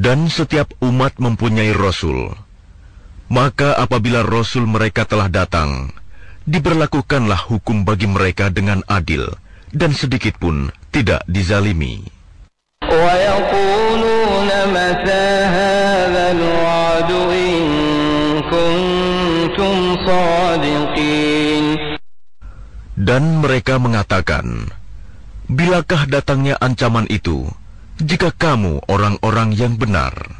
Dan setiap umat mempunyai Rasul. Maka apabila Rasul mereka telah datang, diberlakukanlah hukum bagi mereka dengan adil, dan sedikit pun tidak dizalimi. Dan mereka mengatakan, bilakah datangnya ancaman itu, jika kamu orang-orang yang benar?